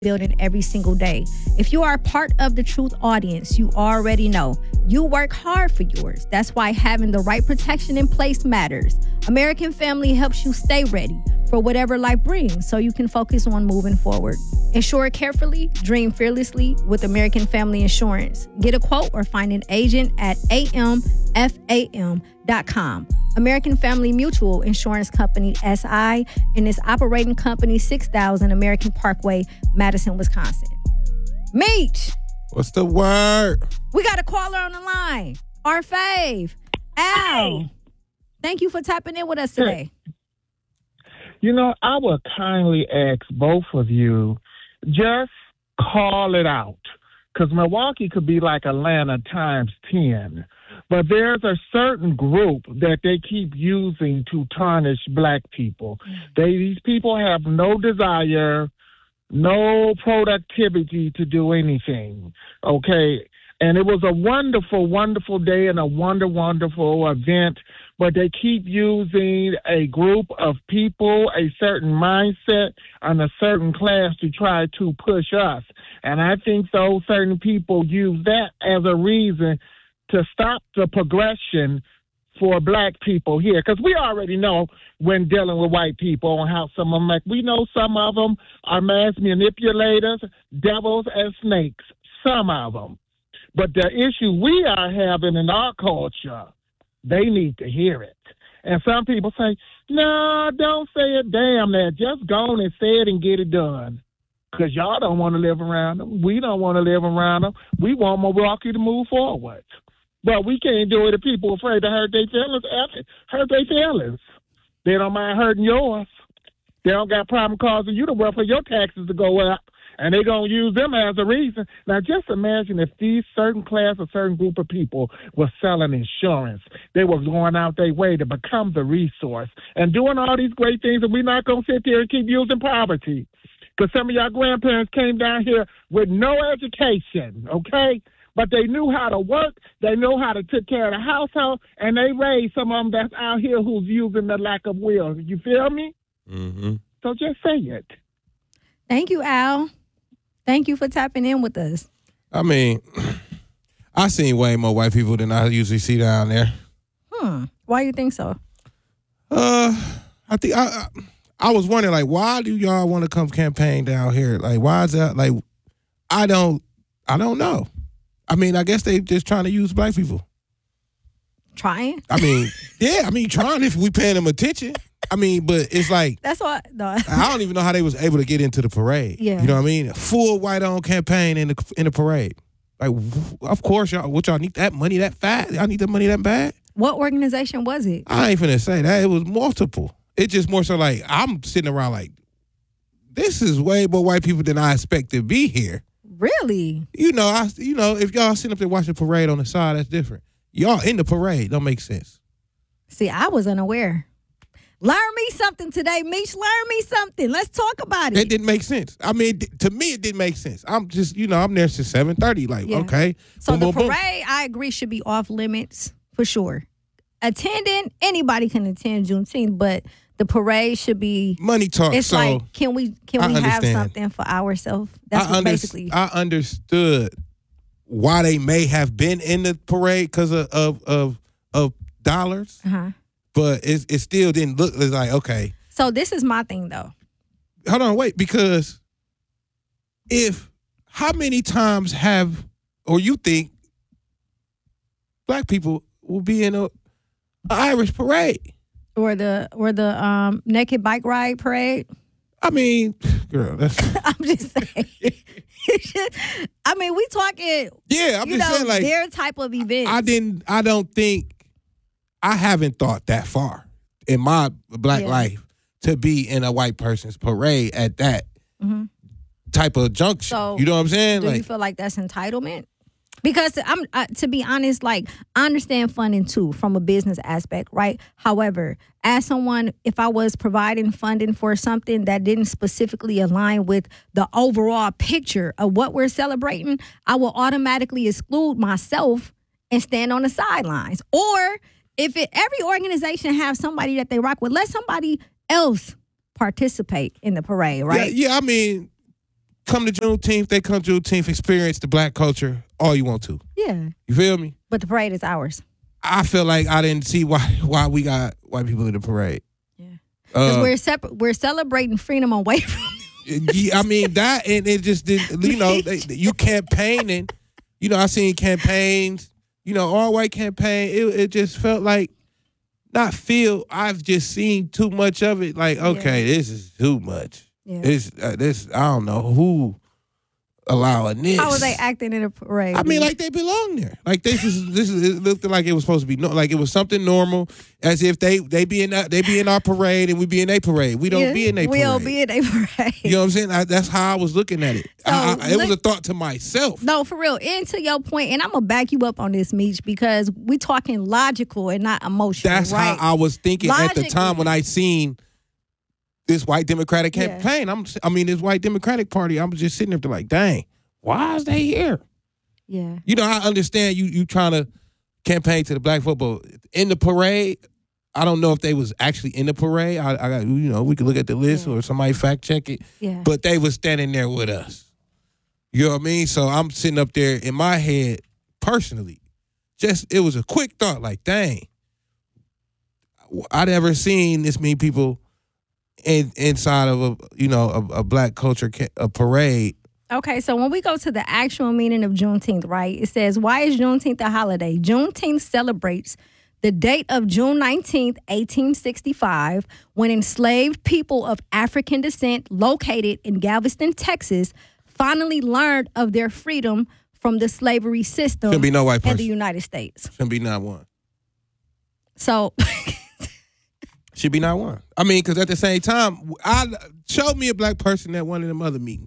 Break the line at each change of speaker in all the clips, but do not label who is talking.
building every single day. If you are a part of the Truth audience, you already know you work hard for yours. That's why having the right protection in place matters. American Family helps you stay ready for whatever life brings so you can focus on moving forward. Insure carefully, dream fearlessly with American Family Insurance. Get a quote or find an agent at amfam.com. American Family Mutual Insurance Company, SI, and its operating company, 6000 American Parkway, Madison, Wisconsin. Meech!
What's the word?
We got a caller on the line. Our fave, Al. Thank you for tapping in with us today.
You know, I would kindly ask both of you, just call it out. Because Milwaukee could be like Atlanta times 10. But there's a certain group that they keep using to tarnish black people. These people have no desire, no productivity to do anything, okay? And it was a wonderful, wonderful day and a wonderful event, but they keep using a group of people, a certain mindset, and a certain class to try to push us. And I think those certain people use that as a reason to stop the progression for black people here. Because we already know when dealing with white people on how some of them, like we know some of them are mass manipulators, devils, and snakes, some of them. But the issue we are having in our culture, they need to hear it. And some people say, no, don't say it damn that. Just go on and say it and get it done. Because y'all don't want to live around them. We don't want to live around them. We want Milwaukee to move forward. But we can't do it if people are afraid to hurt their feelings. Hurt their feelings. They don't mind hurting yours. They don't got problem causing you to work for your taxes to go up. And they're going to use them as a reason. Now, just imagine if these certain class or certain group of people were selling insurance. They were going out their way to become the resource and doing all these great things, and we're not going to sit there and keep using poverty. Because some of y'all grandparents came down here with no education, okay? But they knew how to work, they know how to take care of the household, and they raised some of them that's out here who's using the lack of will. You feel me?
Mm-hmm.
So just say it.
Thank you, Al. Thank you for tapping in with us.
I mean, I seen way more white people than I usually see down there.
Why you think so?
I think I was wondering, like, why do y'all want to come campaign down here? Like, why is that? Like, I don't know. I mean, I guess they just trying to use black people.
Trying?
I mean, yeah, trying if we paying them attention. I mean, but it's like
That's what. No.
I don't even know how they was able to get into the parade.
Yeah.
You know what I mean? Full white-owned campaign in the parade. Like, of course, y'all need that money that fast? Y'all need that money that bad?
What organization was it?
I ain't finna say that. It was multiple. It's just more so like I'm sitting around like, this is way more white people than I expect to be here.
Really?
You know, if y'all sitting up there watching the parade on the side, that's different. Y'all in the parade don't make sense.
See, I was unaware. Learn me something today, Meech. Learn me something. Let's talk about it.
It didn't make sense. I mean, to me, it didn't make sense. I'm just, I'm there since 7:30. Like,
Yeah.
okay.
So
boom,
the
boom, boom.
parade, I agree, should be off limits for sure. Attending, anybody can attend Juneteenth, but the parade should be.
Money talk.
It's
so
like, can we have
understand.
something for ourselves? That's what basically.
I understood why they may have been in the parade because of dollars, but it still didn't look like, okay.
So this is my thing, though.
Hold on, wait, because how many times you think black people will be in an Irish parade?
Or the naked bike ride parade.
I mean, girl, that's.
I'm just saying. I mean, we talking.
Yeah, I'm just saying, like,
their type of events.
I haven't thought that far in my black life to be in a white person's parade at that type of junction. So, you know what I'm saying?
Do you feel like that's entitlement? Because to be honest, like, I understand funding too from a business aspect, right? However, as someone, if I was providing funding for something that didn't specifically align with the overall picture of what we're celebrating, I will automatically exclude myself and stand on the sidelines. Or if every organization have somebody that they rock with, let somebody else participate in the parade, right?
Yeah, I mean, come to Juneteenth, they come to Juneteenth, experience the black culture all you want to.
Yeah.
You feel me?
But the parade is ours.
I feel like I didn't see why we got white people in the parade.
Yeah. Because
Uh,
we're celebrating freedom away from
Yeah, I mean that, and it just did. You know, you campaigning. You know, I seen campaigns. You know, all white campaign. It just felt like not feel. I've just seen too much of it. Like, okay, this is too much.
Yeah.
This I don't know who allowing this.
How was they acting in a parade?
I mean, like they belong there. Like this is it looked like it was supposed to be like it was something normal, as if they be in our parade and we be in their parade. We don't be in their parade.
We don't be in a parade.
You know what I'm saying? That's how I was looking at it.
So,
It was a thought to myself.
No, for real. And to your point, and I'm gonna back you up on this, Meech, because we talking logical and not emotional.
That's
right?
how I was thinking at the time
Logically.
when I seen this white Democratic campaign. This white Democratic Party. I was just sitting there like, dang, why is they here?
Yeah.
You know, I understand you trying to campaign to the black football in the parade. I don't know if they was actually in the parade. I got, we could look at the list or somebody fact check it.
Yeah.
But they was standing there with us. You know what I mean? So I'm sitting up there in my head personally. It was a quick thought like, dang, I never seen this many people inside of a black culture a parade.
Okay, so when we go to the actual meaning of Juneteenth, right, it says, why is Juneteenth a holiday? Juneteenth celebrates the date of June 19th, 1865, when enslaved people of African descent located in Galveston, Texas, finally learned of their freedom from the slavery system
Shouldn't be no white person.
in the United States.
Shouldn't be not one.
So,
Should be not one. I mean, because at the same time, showed me a black person at one of them other meetings.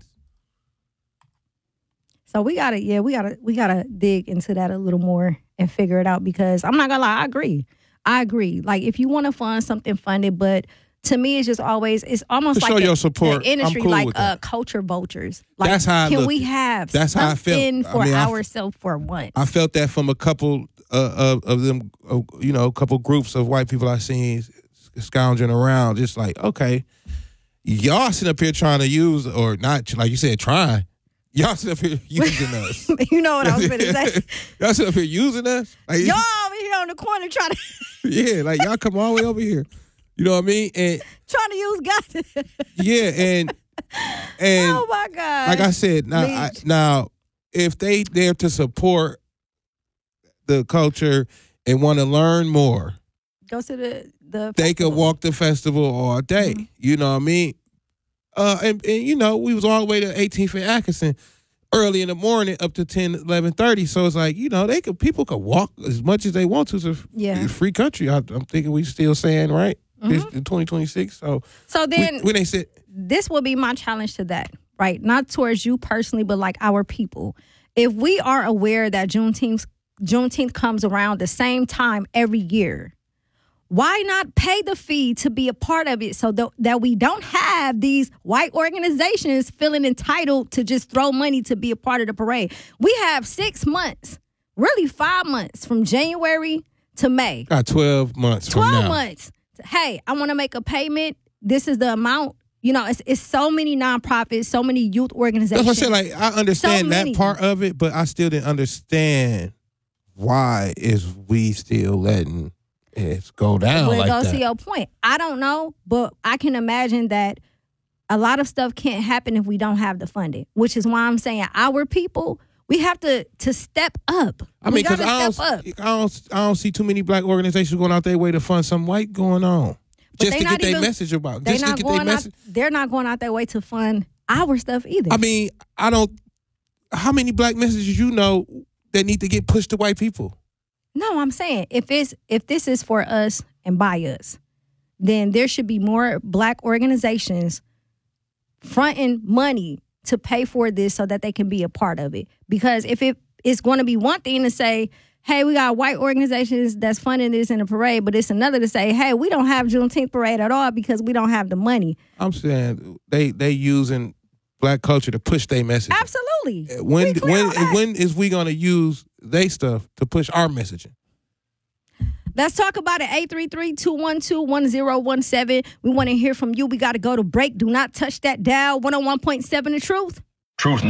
so we gotta dig into that a little more and figure it out, because I'm not gonna lie, I agree. Like, if you want to fund something, fund it, but to me, it's almost
To
like
show your support,
the industry,
I'm cool
like
with that.
culture vultures. Like,
That's how I
can
looked
we
at it.
have
That's how I felt.
something for
I mean,
ourselves for once?
I felt that from a couple of them, a couple groups of white people I seen scounging around, just like, okay, y'all sitting up here trying to use, or not, like you said, trying. Y'all sitting up here using us.
You know what I was gonna say?
Y'all sitting up here using us. Like,
Y'all over here on the corner trying to
yeah, like y'all come all the way over here. You know what I mean? And
use God.
yeah, and
Oh my God!
like I said, now if they there to support the culture and want to learn more,
go to the
they
festival.
could walk the festival all day.
Mm-hmm.
You know what I mean? And we was all the way to 18th and Atkinson early in the morning up to 10, 11:30. So it's like, people could walk as much as they want to. It's a free country. I'm thinking we still saying, right? It's 2026. So
then
when they said,
this will be my challenge to that, right? Not towards you personally, but like our people. If we are aware that Juneteenth comes around the same time every year, why not pay the fee to be a part of it, so that we don't have these white organizations feeling entitled to just throw money to be a part of the parade? We have 6 months, really 5 months, from January to May.
got 12 months from
12
now.
months. Hey, I want to make a payment. This is the amount. It's so many nonprofits, so many youth organizations.
That's what I said. Like, I understand
So
that
many.
part of it, but I still didn't understand why is we still letting it go down
Well,
like
go
that.
to your point. I don't know, but I can imagine that a lot of stuff can't happen if we don't have the funding, which is why I'm saying our people, we have to step up.
I mean,
we
because
gotta step up.
I don't see too many black organizations going out their way to fund some white going on.
But
Just
they
to
not
get their
even-
message about.
They're
Just to
not
get their
going out.
message.
They're not going out their way to fund our stuff either.
I mean, how many black messages that need to get pushed to white people?
No, I'm saying if this is for us and by us, then there should be more black organizations fronting money to pay for this so that they can be a part of it. Because if it's going to be one thing to say, hey, we got white organizations that's funding this in a parade, but it's another to say, hey, we don't have Juneteenth parade at all because we don't have the money.
I'm saying they using black culture to push their message.
Absolutely.
When
We clear on that.
when is we gonna use they stuff to push our messaging?
Let's talk about it. 833-212-1017. We want to hear from you. We got to go to break. Do not touch that dial. 101.7 The Truth.
Truth